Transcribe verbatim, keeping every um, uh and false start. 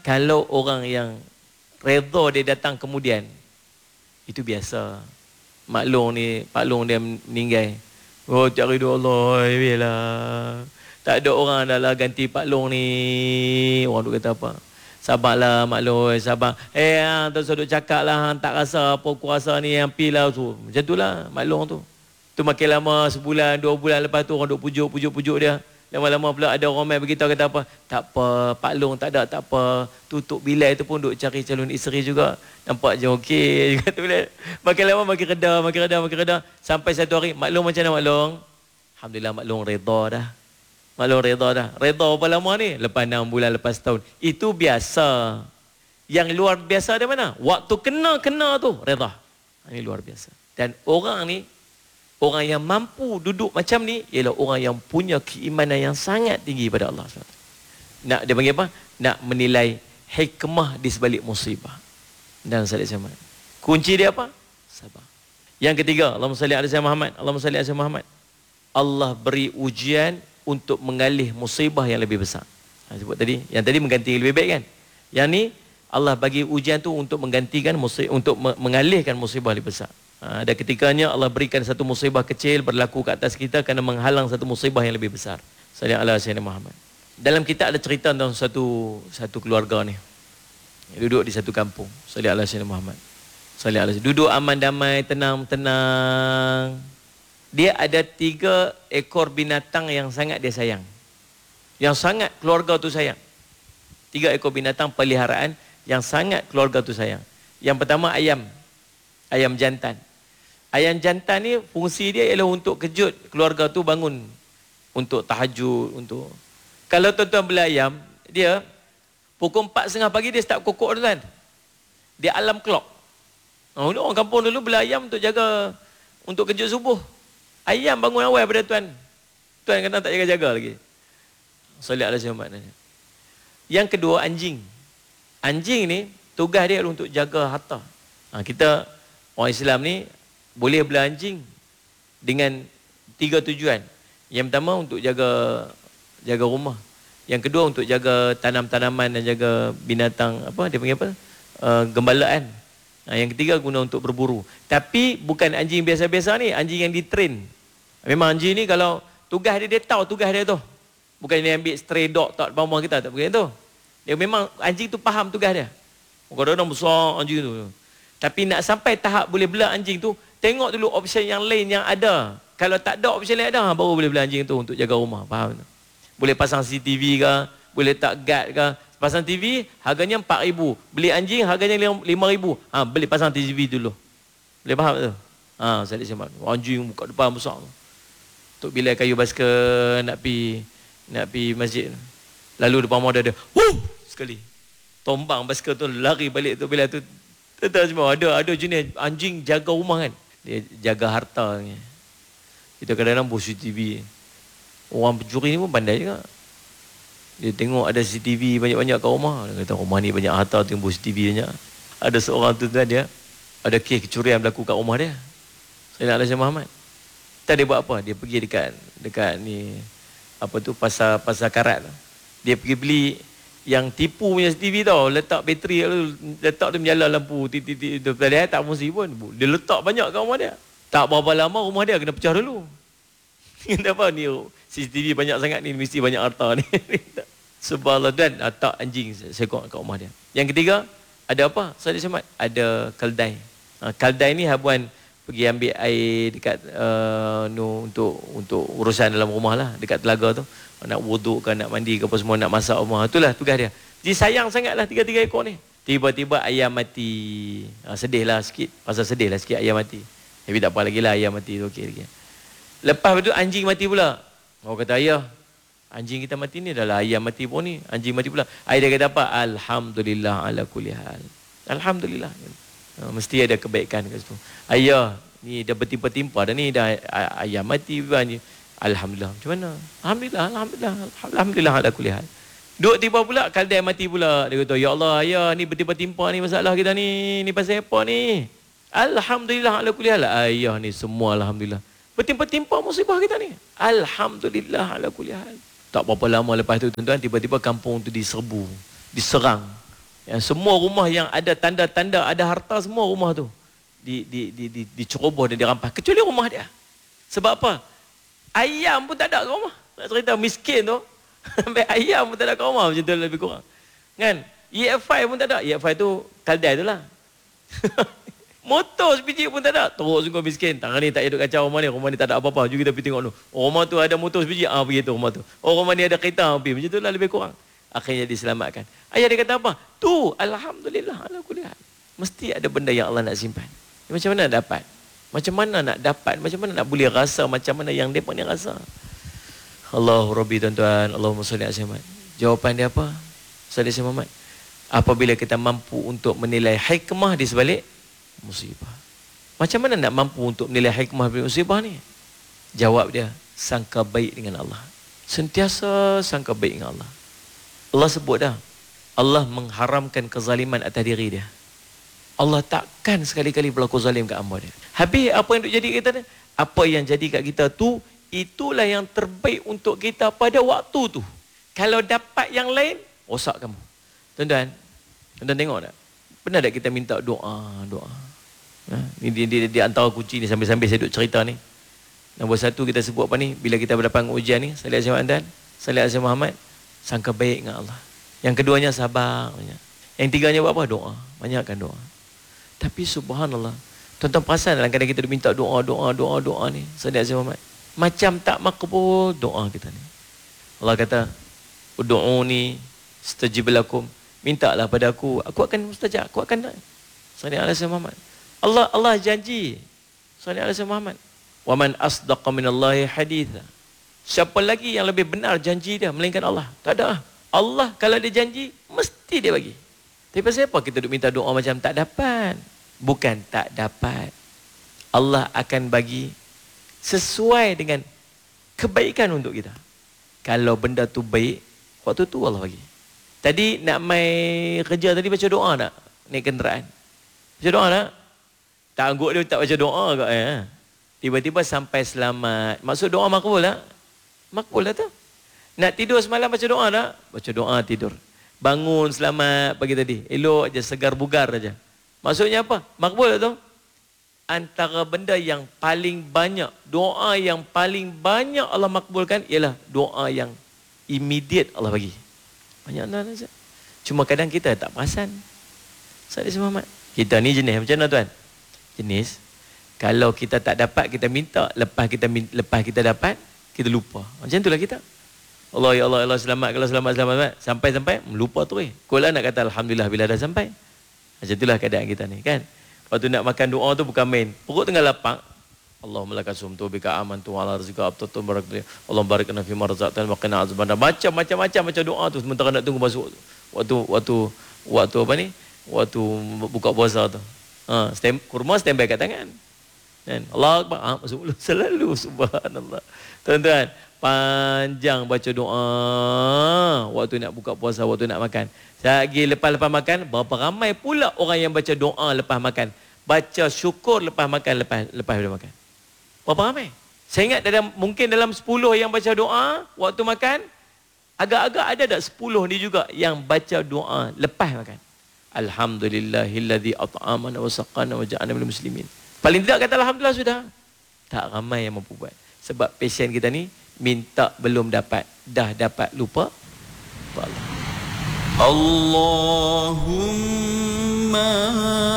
Kalau orang yang redha dia datang kemudian, itu biasa. Mak Long ni, Pak Long dia meninggal. Oh, cari doa Allah, biarlah. Tak ada orang dah lah ganti Pak Long ni. Orang tu kata apa? Sabarlah Mak Long, sabar. Eh, hang tak usah duk cakap lah, hang tak rasa apa kuasa ni yang pi lah tu. Macam tu lah Mak Long tu. Tu makin lama, sebulan, dua bulan lepas tu orang duk pujuk, pujuk, pujuk dia. Lama-lama pula ada orang main beritahu kata apa? Tak apa, Pak Long tak ada, tak apa. Tutup bilai tu pun duk cari calon isteri juga. Nampak je okey juga tu bila. Makin lama makin reda, makin reda, makin reda. Sampai satu hari, Mak Long macam mana Mak Long? Alhamdulillah Mak Long reda dah. Mak Long reda dah. Reda berapa lama ni? Lepas enam bulan, lepas tahun. Itu biasa. Yang luar biasa di mana? Waktu kena-kena tu, reda. Ini luar biasa. Dan orang ni, orang yang mampu duduk macam ni ialah orang yang punya keimanan yang sangat tinggi pada Allah subhanahu wa taala. Nak dia panggil apa? Nak menilai hikmah di sebalik musibah. Dan salih sama. Kunci dia apa? Sabar. Yang ketiga, Allahumma salli ala sayyidina Muhammad. Allahumma salli ala sayyidina Muhammad. Allah beri ujian untuk mengalih musibah yang lebih besar. Ha, sebut tadi, yang tadi mengganti lebih baik kan? Yang ni Allah bagi ujian tu untuk menggantikan musibah, untuk mengalihkan musibah lebih besar. Ha, ada ketikanya Allah berikan satu musibah kecil berlaku ke atas kita kerana menghalang satu musibah yang lebih besar. Sallallahu alaihi wasallam Muhammad. Dalam kita ada cerita tentang satu satu keluarga ni. Duduk di satu kampung. Sallallahu alaihi wasallam Muhammad. Sallallahu alaihi wasallam. Duduk aman damai, tenang-tenang. Dia ada tiga ekor binatang yang sangat dia sayang. Yang sangat keluarga tu sayang. Tiga ekor binatang peliharaan yang sangat keluarga tu sayang. Yang pertama ayam. Ayam jantan. Ayam jantan ni fungsi dia ialah untuk kejut keluarga tu bangun. Untuk tahajud, untuk... Kalau tuan-tuan beli ayam, dia pukul empat tiga puluh pagi dia start kokok tu kan. Dia alarm clock. Oh, orang kampung dulu beli ayam untuk jaga, untuk kejut subuh. Ayam bangun awal pada tuan. Tuan kadang tak jaga-jaga lagi. Sallallahu alaihi wasallam. Yang kedua anjing. Anjing ni tugas dia untuk jaga harta. Ha, kita orang Islam ni boleh beli anjing dengan tiga tujuan. Yang pertama untuk jaga jaga rumah. Yang kedua untuk jaga tanam-tanaman dan jaga binatang, apa dia panggil apa? Uh, gembalaan. Nah, yang ketiga guna untuk berburu. Tapi bukan anjing biasa-biasa ni, anjing yang ditrain. Memang anjing ni kalau tugas dia, dia tahu tugas dia tu. Bukan dia ambil stray dog tak depan rumah kita, tak bukan tu. Dia memang anjing tu faham tugas dia. Kadang-kadang besar anjing tu. Tapi nak sampai tahap boleh bela anjing tu, tengok dulu option yang lain yang ada. Kalau tak ada option lain ada, baru boleh bela anjing tu untuk jaga rumah. Faham tak? Boleh pasang C C T V ke, boleh tak guard ke. Pasang T V harganya empat ribu. Beli anjing harganya lima ribu. Ha, beli pasang T V dulu. Boleh faham tu? Ha, saya lihat anjing buka depan besar tu. Tok Bilal kayu basikal nak pi nak pi masjid. Lalu depan rumah dia ada, wuh, sekali. Tombang basikal tu lari balik tu Bilal tu. Tetap semua ada ada jenis anjing jaga rumah kan. Dia jaga harta ni. Kita kadang-kadang buat C C T V. Orang pencuri ni pun pandai juga. Dia tengok ada C C T V banyak-banyak kat rumah. Dia kata rumah ni banyak harta, tengok C C T V banyak. Ada seorang tu tuan dia, ada kes kecurian berlaku kat rumah dia. Sayyidina Ali Muhammad. Tak dia buat apa? Dia pergi dekat dekat ni apa tu pasar pasar karat. Dia pergi beli yang tipu punya C C T V tau, letak bateri letak tu menyala lampu titik-titik tu. Dia tak fungsi pun. Dia letak banyak kat rumah dia. Tak berapa lama rumah dia kena pecah dulu. Kenapa ni C C T V banyak sangat ni mesti banyak harta ni. Subhanallah, dan letak anjing sekok kat rumah dia. Yang ketiga, ada apa? Saya semat ada keldai. Ha, keldai ni habuan pergi ambil air dekat uh, no, untuk untuk urusan dalam rumah lah, dekat telaga tu. Nak wuduk ke, nak mandi ke apa semua, nak masak rumah. Itulah tugas dia. Jadi sayang sangatlah tiga-tiga ekor ni. Tiba-tiba ayam mati. Ha, sedih lah sikit. Pasal sedih lah sikit ayam mati. Tapi tak apa lagi lah ayam mati tu okey lagi. Lepas itu anjing mati pula. Orang kata, ayah, anjing kita mati ni adalah ayam mati pun ni. Anjing mati pula. Ayah dia kata apa? Alhamdulillah ala kulli hal. Alhamdulillah. Ha, mesti ada kebaikan kat situ. Ayah, ni dah bertimpa-timpa dah ni. Dah ayam mati. Alhamdulillah. Macam mana? Alhamdulillah. Alhamdulillah. Alhamdulillah ala kulli hal. Duk tiba pula, keldai mati pula. Dia kata, ya Allah, ayah, ni bertimpa-timpa ni masalah kita ni. Ni pasal apa ni? Alhamdulillah ala kulli hal. Ayah ni semua alhamdulillah. Bertimpa-timpa musibah kita ni. Alhamdulillah ala kulli hal. Tak berapa lama lepas tu tuan-tuan, tiba-tiba kampung tu diserbu, diserang Yang semua rumah yang ada tanda-tanda ada harta, semua rumah tu di di di di diceroboh dan dirampas, kecuali rumah dia. Sebab apa? Ayam pun tak ada kat rumah. Nak cerita miskin tu, sampai ayam pun tak ada kat rumah, macam tu lebih kurang. Kan? E F I pun tak ada. E F I tu kaldai tu lah. Motor sebiji pun tak ada. Teruk sungguh miskin. Tangan ni tak hidup kacau rumah ni. Rumah ni tak ada apa-apa. Jom kita pergi tengok tu. Oh, rumah tu ada motor sebiji. Ah, pergi tu rumah tu. Oh, rumah ni ada kereta. Pergi. Macam tu lah lebih kurang. Akhirnya diselamatkan. Ayah dia kata apa? Tu, Alhamdulillah. Alhamdulillah. Mesti ada benda yang Allah nak simpan. Macam mana nak dapat? Macam mana nak dapat? Macam mana nak boleh rasa macam mana yang mereka ni rasa? Allahu Rabbi, tuan-tuan. Allahumma salli ala Muhammad. Jawapan dia apa? Salli ala Muhammad. Apabila kita mampu untuk menilai hikmah di sebalik musibah. Macam mana nak mampu untuk menilai hikmah di musibah ni? Jawab dia, sangka baik dengan Allah. Sentiasa sangka baik dengan Allah. Allah sebut dah, Allah mengharamkan kezaliman atas diri dia. Allah takkan sekali-kali berlaku zalim kat hamba dia. Habis apa yang duk jadi kita ni? Apa yang jadi kat kita tu, itulah yang terbaik untuk kita pada waktu tu. Kalau dapat yang lain, rosak kamu. Tuan-tuan, tuan-tuan tengok tak? Pernah tak kita minta doa, doa? Ha? Ni di, di, di antara kunci ni, sambil-sambil saya duk cerita ni. Nombor satu kita sebut apa ni? Bila kita berdepan ujian ni, salih alaihi wasallam, salih alaihi Muhammad, sangka baik dengan Allah. Yang keduanya sabar. Banyak. Yang tiganya buat apa? Doa. Banyakkan doa. Tapi subhanallah, tuan-tuan perasan dalam kadang kita minta doa, doa, doa, doa ni, salih alaihi Muhammad, macam tak makbul doa kita ni. Allah kata, ud'uni stajib lakum. Mintalah pada aku, aku akan mustajab, aku akan salih alaihi Muhammad. Allah Allah janji. Salih alaihi Muhammad. Wa man asdaqa minallahi haditha. Siapa lagi yang lebih benar janji dia melainkan Allah? Tak ada. Allah kalau dia janji mesti dia bagi. Tapi pasal apa kita duk minta doa macam tak dapat? Bukan tak dapat. Allah akan bagi sesuai dengan kebaikan untuk kita. Kalau benda tu baik, waktu tu Allah bagi. Tadi nak mai kerja tadi baca doa tak? Naik kenderaan. Baca doa tak? Tak angguk dia tak baca doa ke? Eh? Tiba-tiba sampai selamat. Maksud doa makbul tak? Makbul lah tu. Nak tidur semalam baca doa tak? Baca doa tidur. Bangun selamat pagi tadi. Elok je, segar bugar aja. Maksudnya apa? Makbul lah tu. Antara benda yang paling banyak, doa yang paling banyak Allah makbulkan ialah doa yang immediate Allah bagi. Banyak dah Ustaz. Cuma kadang kita tak perasan. Ustaz Muhammad. Kita ni jenis macam mana tuan? Jenis kalau kita tak dapat kita minta, lepas kita lepas kita dapat kita lupa. Macam itulah kita. Allah ya Allah Allah selamat kalau selamat selamat sampai-sampai lupa tu eh. Kau lah nak kata alhamdulillah bila dah sampai. Macam itulah keadaan kita ni kan. Waktu nak makan doa tu bukan main. Perut tengah lapang. Allahumma laka sumtu bika amantu ala rizqa abtatu barakatuh. Allah barakna fi ma razaqtana wa qina azabannar. Macam-macam macam doa tu sementara nak tunggu masuk waktu waktu waktu apa ni? Waktu buka puasa tu. Ha, stand, kurma standby kat tangan. Kan? Allah Akbar. Ha, masuk mulut selalu subhanallah. Tuan-tuan, panjang baca doa waktu nak buka puasa, waktu nak makan. Lagi lepas-lepas makan, berapa ramai pula orang yang baca doa lepas makan. Baca syukur lepas makan, lepas lepas dah makan. Berapa ramai? Saya ingat dalam, mungkin dalam sepuluh yang baca doa waktu makan, agak-agak ada tak sepuluh ni juga yang baca doa lepas makan. Alhamdulillahilladzi at'amana wa saqana wa ja'alna minal muslimin. Paling tidak kata alhamdulillah sudah. Tak ramai yang mampu buat. Sebab pasien kita ni minta belum dapat, dah dapat lupa. Allah. Allahumma